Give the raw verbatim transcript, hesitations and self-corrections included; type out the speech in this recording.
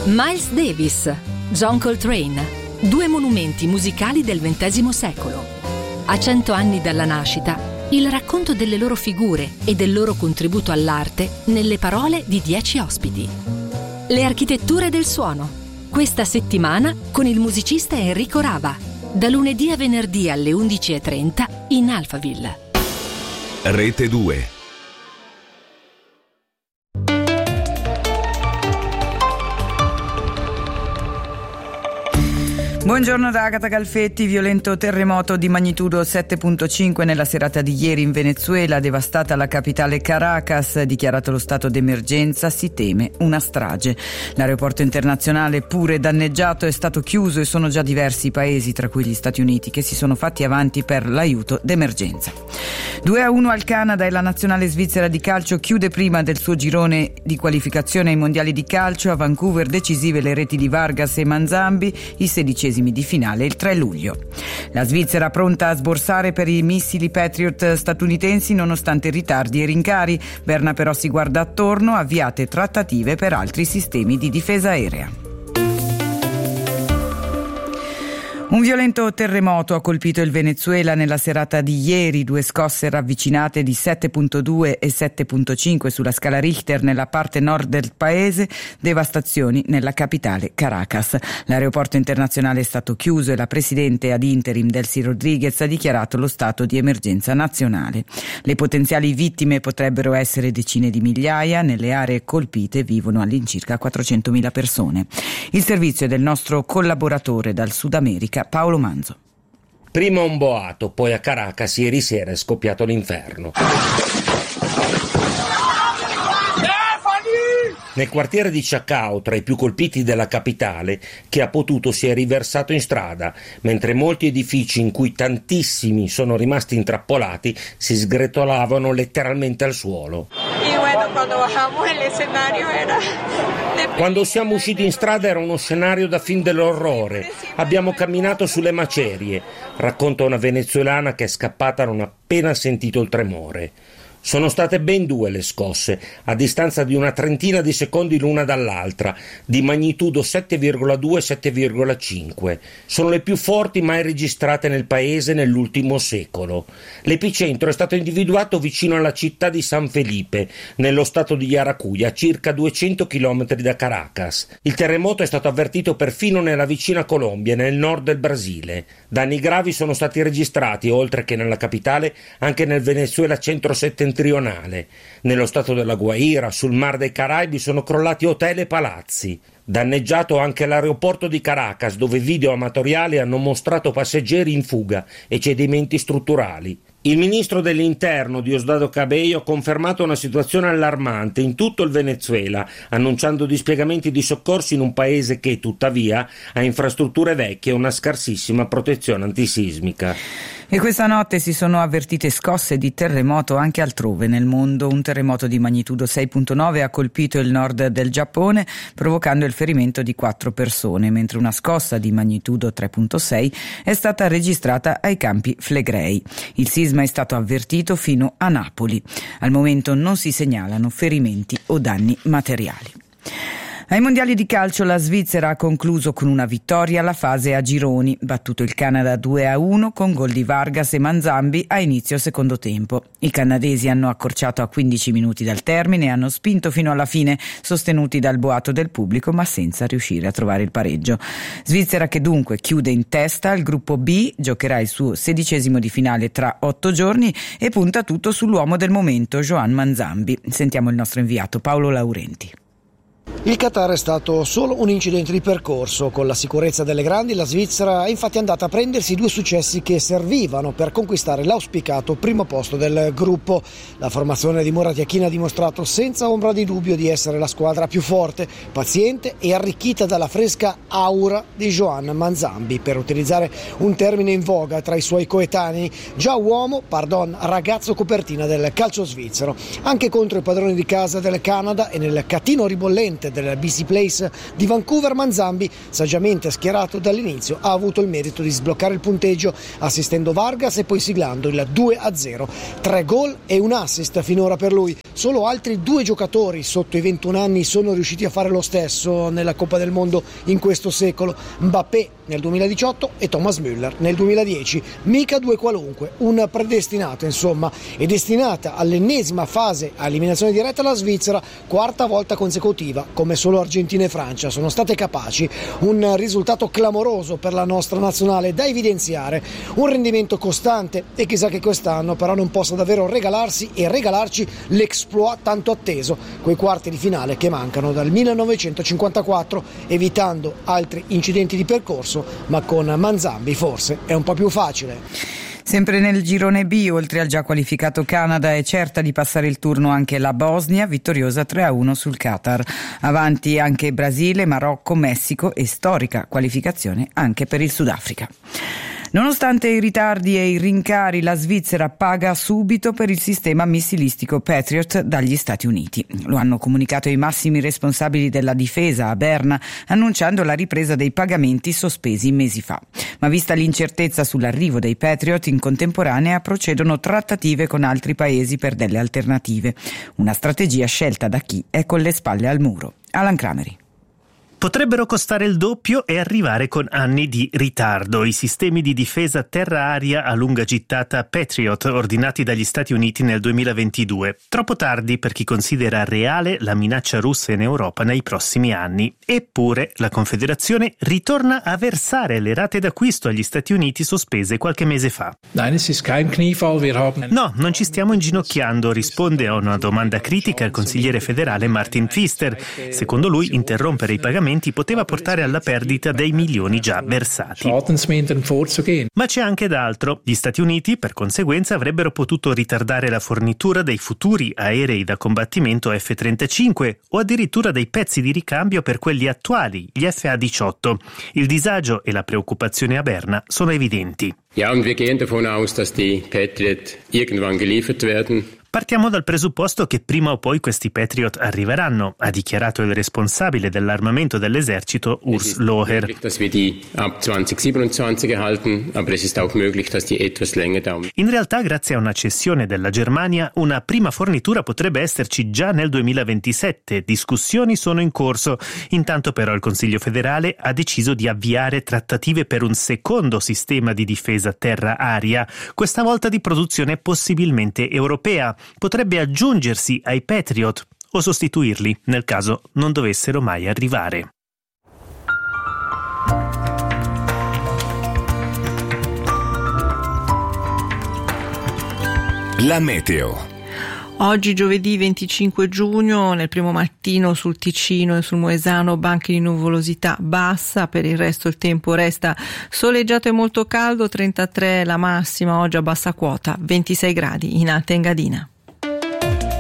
Miles Davis, John Coltrane, due monumenti musicali del ventesimo secolo. A cento anni dalla nascita, il racconto delle loro figure e del loro contributo all'arte nelle parole di dieci ospiti. Le architetture del suono. Questa settimana con il musicista Enrico Rava. Da lunedì a venerdì alle undici e trenta in Alphaville. Rete due. Buongiorno da Agata Galfetti. Violento terremoto di magnitudo sette virgola cinque nella serata di ieri in Venezuela, devastata la capitale Caracas, dichiarato lo stato d'emergenza, si teme una strage. L'aeroporto internazionale, pure danneggiato, è stato chiuso e sono già diversi i paesi, tra cui gli Stati Uniti, che si sono fatti avanti per l'aiuto d'emergenza. due a uno al Canada e la nazionale svizzera di calcio chiude prima del suo girone di qualificazione ai mondiali di calcio. A Vancouver decisive le reti di Vargas e Manzambi, i sedicesimi di finale il tre luglio. La Svizzera pronta a sborsare per i missili Patriot statunitensi nonostante ritardi e rincari. Berna però si guarda attorno, avviate trattative per altri sistemi di difesa aerea. Un violento terremoto ha colpito il Venezuela nella serata di ieri, due scosse ravvicinate di sette virgola due e sette virgola cinque sulla scala Richter nella parte nord del paese, devastazioni nella capitale Caracas. L'aeroporto internazionale è stato chiuso e la presidente ad interim Delcy Rodriguez ha dichiarato lo stato di emergenza nazionale. Le potenziali vittime potrebbero essere decine di migliaia, nelle aree colpite vivono all'incirca quattrocentomila persone. Il servizio è del nostro collaboratore dal Sud America, Paolo Manzo. Prima un boato, poi a Caracas ieri sera è scoppiato l'inferno. Nel quartiere di Chacao, tra i più colpiti della capitale, chi ha potuto si è riversato in strada, mentre molti edifici in cui tantissimi sono rimasti intrappolati si sgretolavano letteralmente al suolo. Quando siamo usciti in strada era uno scenario da film dell'orrore. Abbiamo camminato sulle macerie, racconta una venezuelana che è scappata non appena sentito il tremore. Sono state ben due le scosse, a distanza di una trentina di secondi l'una dall'altra, di magnitudo sette virgola due e sette virgola cinque. Sono le più forti mai registrate nel paese nell'ultimo secolo. L'epicentro è stato individuato vicino alla città di San Felipe, nello stato di Yaracuy, a circa duecento chilometri da Caracas. Il terremoto è stato avvertito perfino nella vicina Colombia, nel nord del Brasile. Danni gravi sono stati registrati, oltre che nella capitale, anche nel Venezuela centro-settentrionale. Nello stato della Guaira, sul Mar dei Caraibi, sono crollati hotel e palazzi. Danneggiato anche l'aeroporto di Caracas, dove video amatoriali hanno mostrato passeggeri in fuga e cedimenti strutturali. Il ministro dell'Interno, Diosdado Cabello, ha confermato una situazione allarmante in tutto il Venezuela, annunciando dispiegamenti di soccorsi in un paese che, tuttavia, ha infrastrutture vecchie e una scarsissima protezione antisismica. E questa notte si sono avvertite scosse di terremoto anche altrove nel mondo. Un terremoto di magnitudo sei virgola nove ha colpito il nord del Giappone, provocando il ferimento di quattro persone, mentre una scossa di magnitudo tre virgola sei è stata registrata ai Campi Flegrei. Il sisma è stato avvertito fino a Napoli. Al momento non si segnalano ferimenti o danni materiali. Ai mondiali di calcio la Svizzera ha concluso con una vittoria la fase a gironi, battuto il Canada due a uno con gol di Vargas e Manzambi a inizio secondo tempo. I canadesi hanno accorciato a quindici minuti dal termine e hanno spinto fino alla fine, sostenuti dal boato del pubblico, ma senza riuscire a trovare il pareggio. Svizzera che dunque chiude in testa al gruppo B, giocherà il suo sedicesimo di finale tra otto giorni e punta tutto sull'uomo del momento, Joan Manzambi. Sentiamo il nostro inviato Paolo Laurenti. Il Qatar è stato solo un incidente di percorso. Con la sicurezza delle grandi, la Svizzera è infatti andata a prendersi due successi che servivano per conquistare l'auspicato primo posto del gruppo. La formazione di Murat Yakin ha dimostrato senza ombra di dubbio di essere la squadra più forte, paziente e arricchita dalla fresca aura di Joan Manzambi, per utilizzare un termine in voga tra i suoi coetanei, già uomo, pardon, ragazzo copertina del calcio svizzero. Anche contro i padroni di casa del Canada e nel catino ribollente del B C Place di Vancouver, Manzambi, saggiamente schierato dall'inizio, ha avuto il merito di sbloccare il punteggio assistendo Vargas e poi siglando il due a zero. Tre gol e un assist finora per lui. Solo altri due giocatori sotto i ventuno anni sono riusciti a fare lo stesso nella Coppa del Mondo in questo secolo: Mbappé nel duemiladiciotto e Thomas Müller nel duemiladieci. Mica due qualunque, un predestinato insomma. È destinata all'ennesima fase a eliminazione diretta la Svizzera, quarta volta consecutiva, come solo Argentina e Francia sono state capaci. Un risultato clamoroso per la nostra nazionale da evidenziare, un rendimento costante e chissà che quest'anno però non possa davvero regalarsi e regalarci l'exploit tanto atteso, quei quarti di finale che mancano dal millenovecentocinquantaquattro, evitando altri incidenti di percorso, ma con Manzambi forse è un po' più facile. Sempre nel girone B, oltre al già qualificato Canada, è certa di passare il turno anche la Bosnia, vittoriosa tre a uno sul Qatar. Avanti anche Brasile, Marocco, Messico e storica qualificazione anche per il Sudafrica. Nonostante i ritardi e i rincari, la Svizzera paga subito per il sistema missilistico Patriot dagli Stati Uniti. Lo hanno comunicato i massimi responsabili della difesa a Berna, annunciando la ripresa dei pagamenti sospesi mesi fa. Ma vista l'incertezza sull'arrivo dei Patriot, in contemporanea procedono trattative con altri paesi per delle alternative. Una strategia scelta da chi è con le spalle al muro. Alan Crameri. Potrebbero costare il doppio e arrivare con anni di ritardo. I sistemi di difesa terra-aria a lunga gittata Patriot ordinati dagli Stati Uniti nel duemilaventidue. Troppo tardi per chi considera reale la minaccia russa in Europa nei prossimi anni. Eppure la Confederazione ritorna a versare le rate d'acquisto agli Stati Uniti sospese qualche mese fa. No, non ci stiamo inginocchiando, risponde a una domanda critica il consigliere federale Martin Pfister. Secondo lui interrompere i pagamenti poteva portare alla perdita dei milioni già versati. Ma c'è anche d'altro. Gli Stati Uniti, per conseguenza, avrebbero potuto ritardare la fornitura dei futuri aerei da combattimento F trentacinque o addirittura dei pezzi di ricambio per quelli attuali, gli F A diciotto. Il disagio e la preoccupazione a Berna sono evidenti. Ja, und wir gehen davon aus, dass die Patriot irgendwann geliefert werden. Partiamo dal presupposto che prima o poi questi Patriot arriveranno, ha dichiarato il responsabile dell'armamento dell'esercito Urs Loher. In realtà, grazie a una cessione della Germania, una prima fornitura potrebbe esserci già nel duemilaventisette. Discussioni sono in corso. Intanto però il Consiglio federale ha deciso di avviare trattative per un secondo sistema di difesa terra-aria, questa volta di produzione possibilmente europea. Potrebbe aggiungersi ai Patriot o sostituirli nel caso non dovessero mai arrivare. La meteo. Oggi giovedì venticinque giugno, nel primo mattino sul Ticino e sul Moesano banchi di nuvolosità bassa, per il resto il tempo resta soleggiato e molto caldo, trentatré la massima, oggi a bassa quota, ventisei gradi in Alta Engadina.